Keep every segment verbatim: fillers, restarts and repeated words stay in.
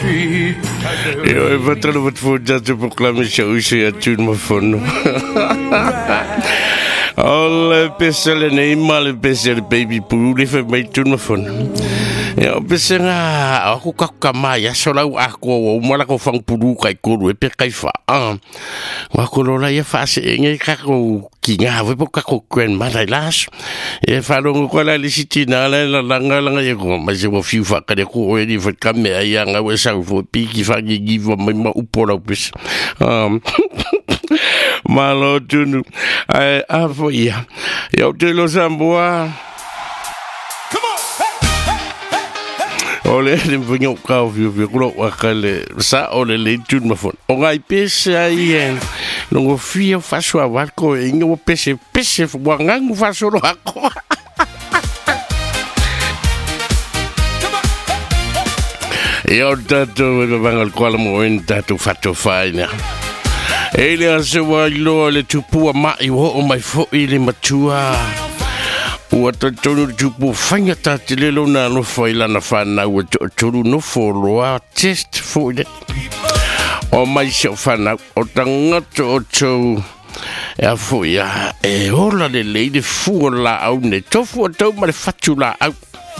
Io e fatalo per foggiaggio proclami se usi a tun ma fono. Alle pesele nei male pesele baby puli fe mai tun ma fono. Io pesena aku kakamaya solau aku mala ko fang pulu kai ko e pe kai fa. Ah. Wa ko la ia fa se ngai ka ko kinga ve po ka ko kwen ma dai las. E fa lo ko la lisitina la la langa langa ye ko ma se wo fiu fa ka de ko e di fa ka me ia nga we sa fo pi ki fa gi gi va ma upola pis. Um. Malo tunu. Ai a fo ia. Yo te lo samboa. Ole le vinho kau viu viu kulo wakale sa ole le tun ma fon o ngai pese ai en longo fio faso a warko e ngo pese pese wangang faso lo ako io dato lo vangal kwala mo en dato fatto faina ele ase wa lo le tupu ma i ho o mai fo ile matua o tonu tupu fanga ta te lelo na no faila na fana o tonu no foloa test for it o mai se fana o tanga to to e fo ya e ola le le fu la au ne to fu to ma le fatula au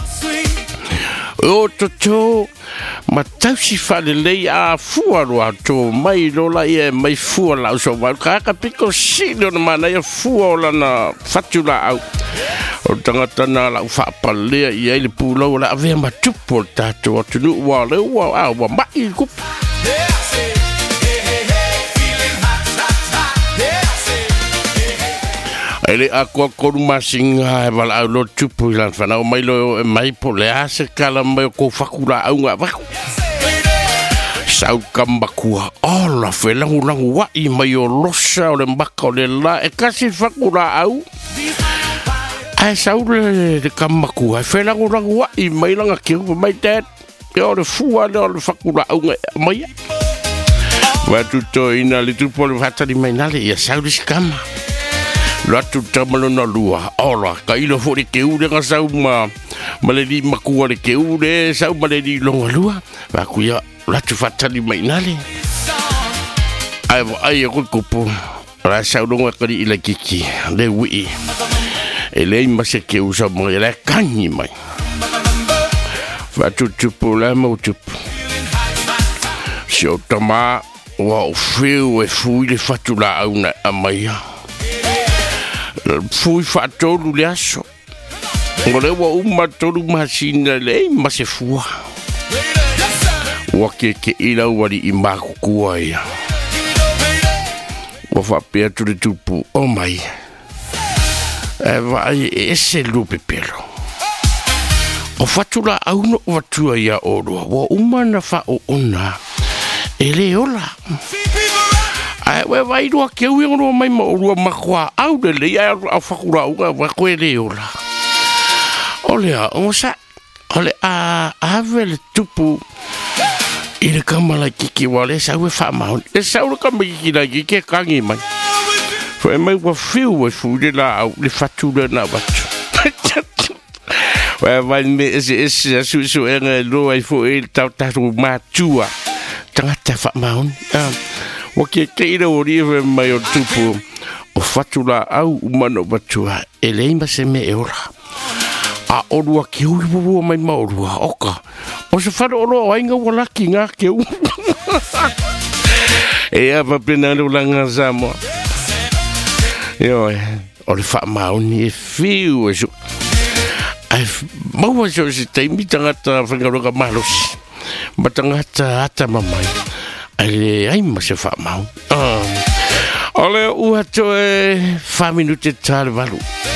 o to to ma tausi fa le le a fu alo to mai lo la e mai fu la so va ka ka piko si no mana e fu la na fatula au o tangata na la fa palea i ele pulo la ave ma tupo tato tu nu wa le wa a wa mai ku ele a ko ko masinga va la lo tupo lan fa na mai lo mai pole a se kala mai ko fakula au nga va sau kambakua ola fela ulang wa i mai o losa o le mbaka o le la e kasi fakula au ai saule de kamaku ai fela ngorang wa i mai langa ki mai tet e o le fua le o le fakula au mai wa tuto ina le tupo le fata di mai nale ia saule skama la tuta malo na lua ola ka ilo fo de ke u de sau ma male di maku le ke u de sau male di longa lua wa ku ya la tu fata di mai nale ai ai ko kupo la sau longa ka di ila kiki le wi ele ma se ke usa mo le kanyi mai va tutu pola mo tupu si o tama wa fiu e fui le fatula au na amaya fui fatolu le aso ngole wa uma tolu masina le ma se fua wa ke ke ila wa di imaku kuai wa fa pe tu tupu o mai e vai ese lupe pelo o fatula au no vatua ia oro wa umana fa o ona ele ola ai we vai do ke u no mai mo ro makwa au de le ia a fakura u va ko ele ola ole a o sa ole a ave tupu ile kamala kiki wale sa we fa ma e sa u kamala kiki la kiki kangi mai foi mai wa fiu wa fu de la le fatula na batu wa vai me ese ese su su en lo ai fo il ta ta ma tua tangata fa maun wa ke ke ira ori mai o tupu o fatula au umano batua ele ma se me ora a orua ke u bu mai ma orua oka o se fa oro ai nga wala kinga ke u e ava pena lo langa zamo yo o le fa mauni e fiu e su ai mau so se te invitanga ta fengaro ka malos batanga ta ata mamai ai ai ma se fa mau ole u ato e fa minute tal valu